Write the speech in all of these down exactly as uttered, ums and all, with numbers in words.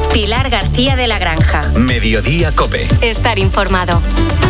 Pilar García de la Granja. Mediodía COPE. Estar informado.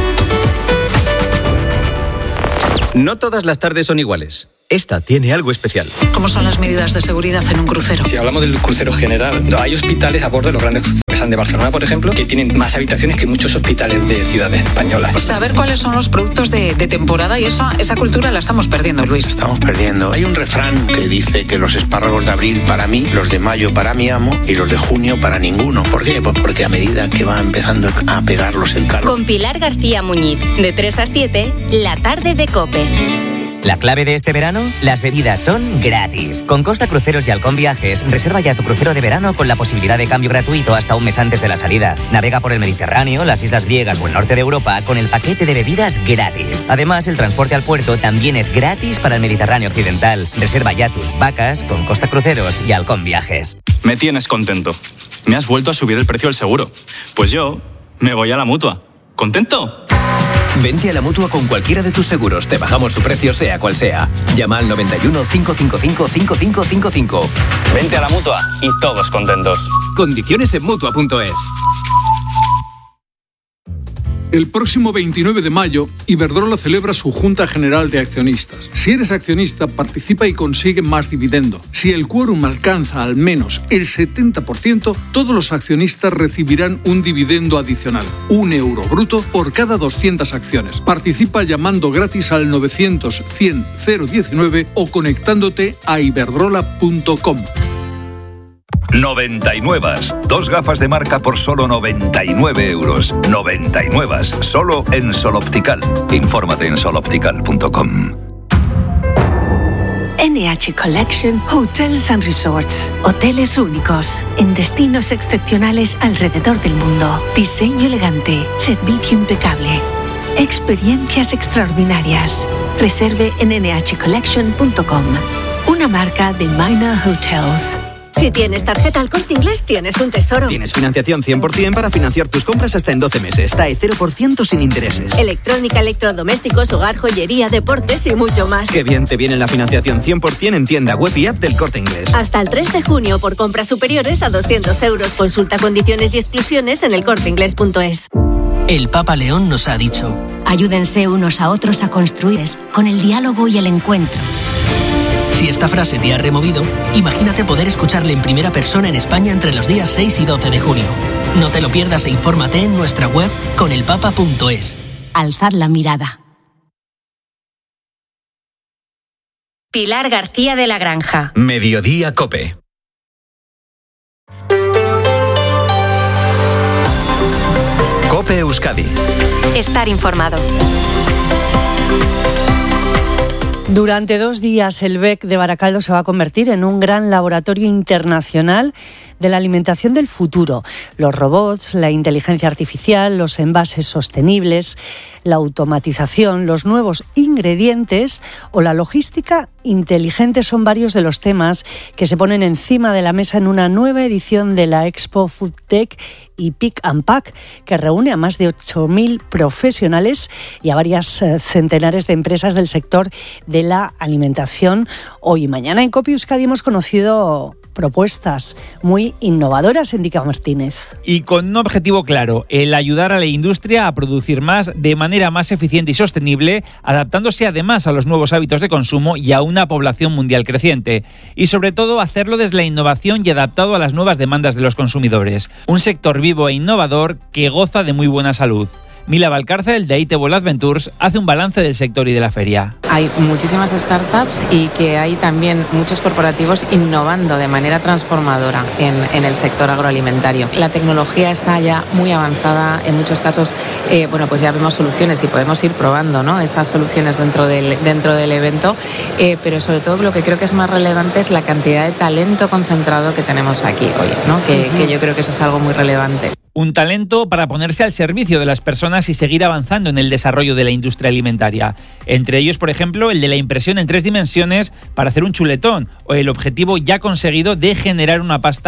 No todas las tardes son iguales. Esta tiene algo especial. ¿Cómo son las medidas de seguridad en un crucero? Si hablamos del crucero general, hay hospitales a bordo de los grandes cruceros de Barcelona, por ejemplo, que tienen más habitaciones que muchos hospitales de ciudades españolas. Saber cuáles son los productos de, de temporada y esa, esa cultura la estamos perdiendo, Luis. Estamos perdiendo. Hay un refrán que dice que los espárragos de abril para mí, los de mayo para mi amo y los de junio para ninguno. ¿Por qué? Pues porque a medida que va empezando a pegarlos el calor. Con Pilar García Muñiz, de tres a siete, la tarde de COPE. La clave de este verano, las bebidas son gratis. Con Costa Cruceros y Halcón Viajes, reserva ya tu crucero de verano con la posibilidad de cambio gratuito hasta un mes antes de la salida. Navega por el Mediterráneo, las islas griegas o el norte de Europa con el paquete de bebidas gratis. Además, el transporte al puerto también es gratis para el Mediterráneo occidental. Reserva ya tus vacas con Costa Cruceros y Halcón Viajes. Me tienes contento. Me has vuelto a subir el precio del seguro. Pues yo me voy a la Mutua. ¿Contento? Vente a la Mutua con cualquiera de tus seguros. Te bajamos su precio sea cual sea. Llama al noventa y uno, cinco cinco cinco, cinco cinco cinco cinco. Vente a la Mutua y todos contentos. Condiciones en Mutua punto es. El próximo veintinueve de mayo, Iberdrola celebra su Junta General de Accionistas. Si eres accionista, participa y consigue más dividendo. Si el quórum alcanza al menos el setenta por ciento, todos los accionistas recibirán un dividendo adicional, un euro bruto por cada doscientas acciones. Participa llamando gratis al novecientos, cien, cero diecinueve o conectándote a iberdrola punto com. noventa y nueve. Dos gafas de marca por solo noventa y nueve euros. noventa y nueve. Solo en Sol Optical. Infórmate en sol optical punto com. N H Collection Hotels and Resorts. Hoteles únicos en destinos excepcionales alrededor del mundo. Diseño elegante, servicio impecable, experiencias extraordinarias. Reserve en ene hache collection punto com. Una marca de Minor Hotels. Si tienes tarjeta Al Corte Inglés, tienes un tesoro. Tienes financiación cien por ciento para financiar tus compras hasta en doce meses. T A E cero por ciento sin intereses. Electrónica, electrodomésticos, hogar, joyería, deportes y mucho más. Qué bien te viene la financiación cien por ciento en tienda web y app del Corte Inglés. Hasta el tres de junio por compras superiores a doscientos euros. Consulta condiciones y exclusiones en el corte inglés punto es. El Papa León nos ha dicho: ayúdense unos a otros a construir con el diálogo y el encuentro. Si esta frase te ha removido, imagínate poder escucharle en primera persona en España entre los días seis y doce de junio. No te lo pierdas e infórmate en nuestra web con el papa punto es. Alzad la mirada. Pilar García de la Granja. Mediodía COPE. COPE Euskadi. Estar informado. Durante dos días, el B E C de Baracaldo se va a convertir en un gran laboratorio internacional de la alimentación del futuro. Los robots, la inteligencia artificial, los envases sostenibles, la automatización, los nuevos ingredientes o la logística inteligente son varios de los temas que se ponen encima de la mesa en una nueva edición de la Expo FoodTech y Pick and Pack, que reúne a más de ocho mil profesionales y a varias eh, centenares de empresas del sector de la alimentación. Hoy y mañana en COPE Euskadi hemos conocido propuestas muy innovadoras, Enrique Martínez. Y con un objetivo claro, el ayudar a la industria a producir más de manera más eficiente y sostenible, adaptándose además a los nuevos hábitos de consumo y a una población mundial creciente. Y sobre todo hacerlo desde la innovación y adaptado a las nuevas demandas de los consumidores. Un sector vivo e innovador que goza de muy buena salud. Mila Valcárcel, de Eatable World Adventures, hace un balance del sector y de la feria. Hay muchísimas startups y que hay también muchos corporativos innovando de manera transformadora en, en el sector agroalimentario. La tecnología está ya muy avanzada, en muchos casos, eh, bueno, pues ya vemos soluciones y podemos ir probando, ¿no?, esas soluciones dentro del, dentro del evento, eh, pero sobre todo lo que creo que es más relevante es la cantidad de talento concentrado que tenemos aquí hoy, ¿no?, que, uh-huh. que yo creo que eso es algo muy relevante. Un talento para ponerse al servicio de las personas y seguir avanzando en el desarrollo de la industria alimentaria. Entre ellos, por ejemplo, el de la impresión en tres dimensiones para hacer un chuletón o el objetivo ya conseguido de generar una pasta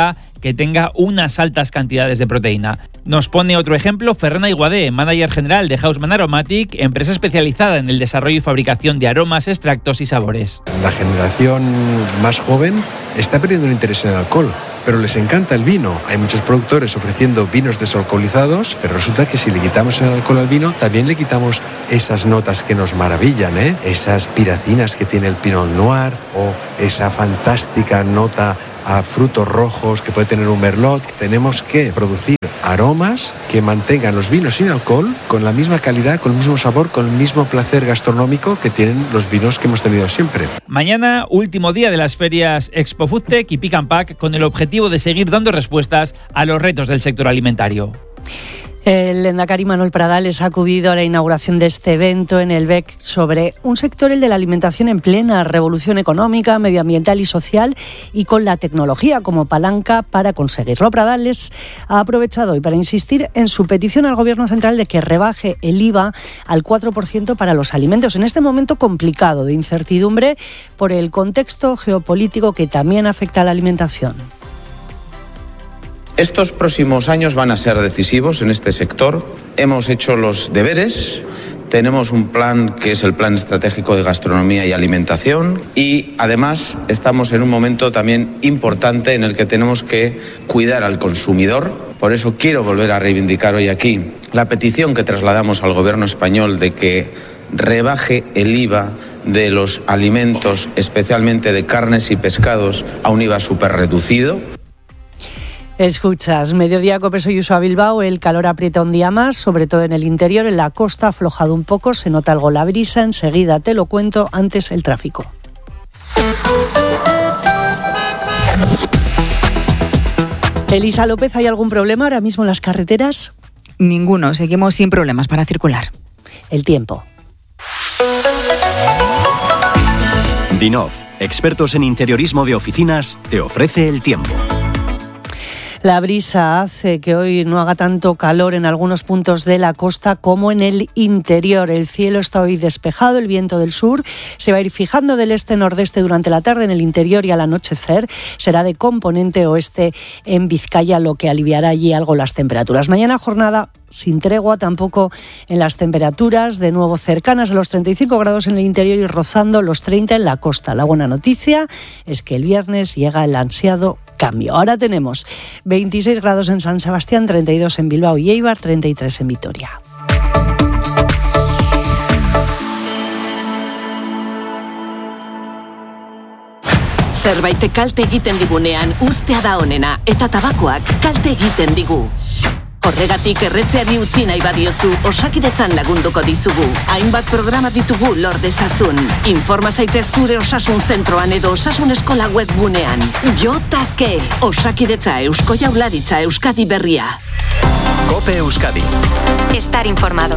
que tenga unas altas cantidades de proteína. Nos pone otro ejemplo Ferran Aiguadé, manager general de Houseman Aromatic, empresa especializada en el desarrollo y fabricación de aromas, extractos y sabores. La generación más joven está perdiendo el interés en el alcohol, pero les encanta el vino. Hay muchos productores ofreciendo vinos desalcoholizados, pero resulta que si le quitamos el alcohol al vino, también le quitamos esas notas que nos maravillan, ¿eh? Esas piracinas que tiene el Pinot Noir o esa fantástica nota a frutos rojos que puede tener un Merlot. Tenemos que producir aromas que mantengan los vinos sin alcohol con la misma calidad, con el mismo sabor, con el mismo placer gastronómico que tienen los vinos que hemos tenido siempre. Mañana, último día de las ferias Expo Foodtech y Pick and Pack, con el objetivo de seguir dando respuestas a los retos del sector alimentario. El lehendakari Manuel Pradales ha acudido a la inauguración de este evento en el B E C sobre un sector, el de la alimentación, en plena revolución económica, medioambiental y social, y con la tecnología como palanca para conseguirlo. Pradales ha aprovechado hoy para insistir en su petición al Gobierno central de que rebaje el I V A al cuatro por ciento para los alimentos en este momento complicado de incertidumbre por el contexto geopolítico que también afecta a la alimentación. Estos próximos años van a ser decisivos en este sector. Hemos hecho los deberes, tenemos un plan que es el Plan Estratégico de Gastronomía y Alimentación y además estamos en un momento también importante en el que tenemos que cuidar al consumidor. Por eso quiero volver a reivindicar hoy aquí la petición que trasladamos al Gobierno español de que rebaje el I V A de los alimentos, especialmente de carnes y pescados, a un I V A súper reducido. Escuchas, Mediodía Cope, soy Usoa Bilbao. El calor aprieta un día más, sobre todo en el interior. En la costa ha aflojado un poco, se nota algo la brisa. Enseguida te lo cuento, antes el tráfico. Elisa López, ¿hay algún problema ahora mismo en las carreteras? Ninguno, seguimos sin problemas para circular. El tiempo. Dinov, expertos en interiorismo de oficinas, te ofrece el tiempo. La brisa hace que hoy no haga tanto calor en algunos puntos de la costa como en el interior. El cielo está hoy despejado, el viento del sur se va a ir fijando del este-nordeste durante la tarde en el interior y al anochecer será de componente oeste en Vizcaya, lo que aliviará allí algo las temperaturas. Mañana jornada sin tregua tampoco en las temperaturas, de nuevo cercanas a los treinta y cinco grados en el interior y rozando los treinta en la costa. La buena noticia es que el viernes llega el ansiado cambio. Ahora tenemos veintiséis grados en San Sebastián, treinta y dos en Bilbao y Eibar, treinta y tres en Vitoria. Zerbait kalte egiten digunean ustea da onena eta tabakoak kalte egiten digu. Horregatik erretzeari utzi nahi badiozu, Osakidetzan lagunduko dizugu. Hainbat programa ditugu lor dezazun. Informa zaitez zure osasun zentroan edo osasun eskola webgunean. Jotake, Osakidetza Eusko Jaurlaritza Euskadi Berria. Cope Euskadi. Estar informado.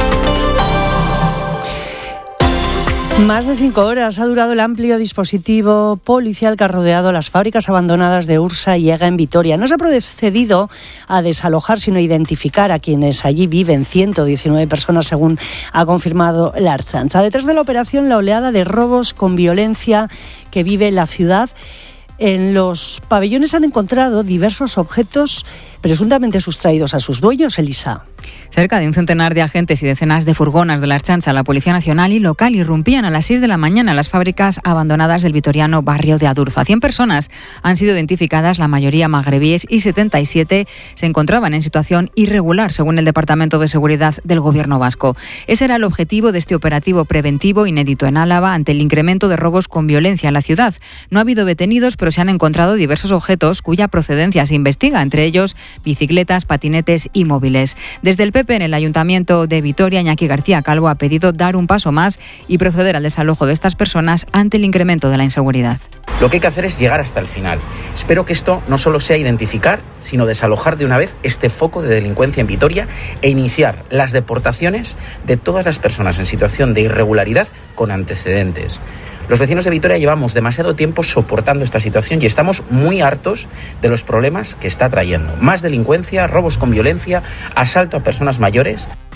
Más de cinco horas ha durado el amplio dispositivo policial que ha rodeado las fábricas abandonadas de Ursa y Ega en Vitoria. No se ha procedido a desalojar, sino a identificar a quienes allí viven, ciento diecinueve personas, según ha confirmado la Ertzaintza. Detrás de la operación, la oleada de robos con violencia que vive la ciudad. En los pabellones han encontrado diversos objetos presuntamente sustraídos a sus dueños, Elisa. Cerca de un centenar de agentes y decenas de furgonas de la Ertzaintza, la Policía Nacional y local irrumpían a las seis de la mañana en las fábricas abandonadas del vitoriano barrio de Adurza. cien personas han sido identificadas, la mayoría magrebíes, y setenta y siete se encontraban en situación irregular, según el Departamento de Seguridad del Gobierno vasco. Ese era el objetivo de este operativo preventivo inédito en Álava ante el incremento de robos con violencia en la ciudad. No ha habido detenidos, pero se han encontrado diversos objetos cuya procedencia se investiga, entre ellos bicicletas, patinetes y móviles. Desde el P P en el Ayuntamiento de Vitoria, Iñaki García Calvo ha pedido dar un paso más y proceder al desalojo de estas personas ante el incremento de la inseguridad. Lo que hay que hacer es llegar hasta el final. Espero que esto no solo sea identificar, sino desalojar de una vez este foco de delincuencia en Vitoria e iniciar las deportaciones de todas las personas en situación de irregularidad con antecedentes. Los vecinos de Vitoria llevamos demasiado tiempo soportando esta situación y estamos muy hartos de los problemas que está trayendo. Más delincuencia, robos con violencia, asalto a personas mayores.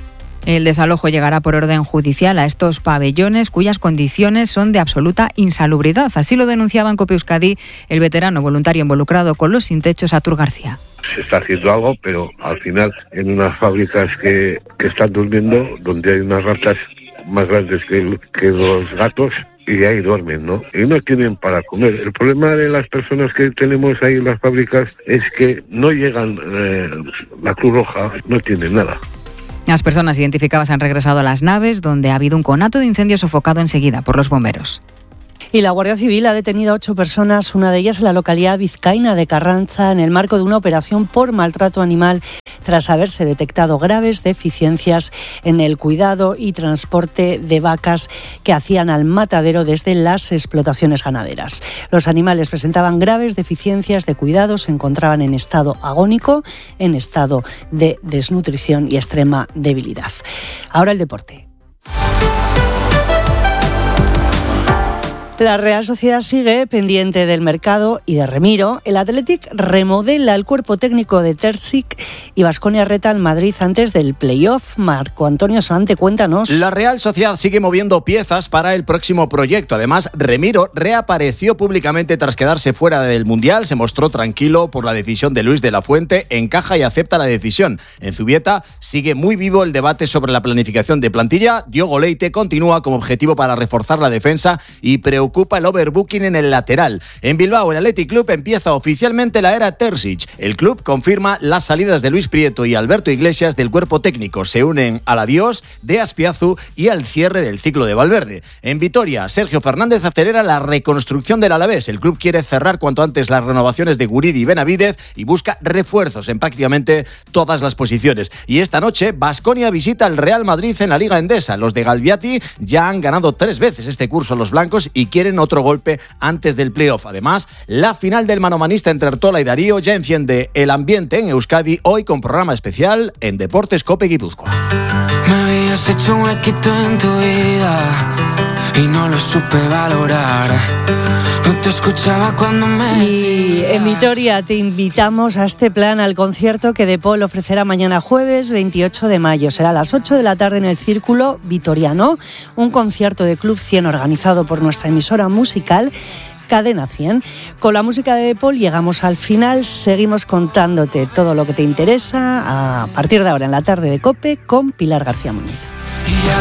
El desalojo llegará por orden judicial a estos pabellones cuyas condiciones son de absoluta insalubridad. Así lo denunciaba en COPE Euskadi el veterano voluntario involucrado con los sin techos, Artur García. Se está haciendo algo, pero al final en unas fábricas que, que están durmiendo, donde hay unas ratas más grandes que, que los gatos, y ahí duermen, ¿no? Y no tienen para comer. El problema de las personas que tenemos ahí en las fábricas es que no llegan, eh, la Cruz Roja no tiene nada. Las personas identificadas han regresado a las naves, donde ha habido un conato de incendio sofocado enseguida por los bomberos. Y la Guardia Civil ha detenido a ocho personas, una de ellas en la localidad vizcaína de Carranza, en el marco de una operación por maltrato animal, tras haberse detectado graves deficiencias en el cuidado y transporte de vacas que hacían al matadero desde las explotaciones ganaderas. Los animales presentaban graves deficiencias de cuidado, se encontraban en estado agónico, en estado de desnutrición y extrema debilidad. Ahora el deporte. La Real Sociedad sigue pendiente del mercado y de Remiro. El Athletic remodela el cuerpo técnico de Terzic y Baskonia reta al Madrid antes del playoff. Marco Antonio Sante, cuéntanos. La Real Sociedad sigue moviendo piezas para el próximo proyecto. Además, Remiro reapareció públicamente tras quedarse fuera del Mundial. Se mostró tranquilo por la decisión de Luis de la Fuente, encaja y acepta la decisión. En Zubieta sigue muy vivo el debate sobre la planificación de plantilla. Diogo Leite continúa como objetivo para reforzar la defensa y preocupa Ocupa el overbooking en el lateral. En Bilbao, el Athletic Club empieza oficialmente la era Terzic. El club confirma las salidas de Luis Prieto y Alberto Iglesias del cuerpo técnico. Se unen al adiós de Azpiazu y al cierre del ciclo de Valverde. En Vitoria, Sergio Fernández acelera la reconstrucción del Alavés. El club quiere cerrar cuanto antes las renovaciones de Guridi y Benavidez y busca refuerzos en prácticamente todas las posiciones. Y esta noche, Baskonia visita al Real Madrid en la Liga Endesa. Los de Galviati ya han ganado tres veces este curso los blancos y quieren otro golpe antes del playoff. Además, la final del manomanista entre Artola y Darío ya enciende el ambiente en Euskadi, hoy con programa especial en Deportes COPE Guipúzcoa. Me habías hecho un huequito en tu vida y no lo supe valorar. No te escuchaba cuando me Y en Vitoria te invitamos a este plan, al concierto que De Paul ofrecerá mañana jueves veintiocho de mayo. Será a las ocho de la tarde en el Círculo Vitoriano, un concierto de Club cien organizado por nuestra emisora musical Cadena cien. Con la música de De Paul llegamos al final, seguimos contándote todo lo que te interesa a partir de ahora en la tarde de COPE con Pilar García Muñiz.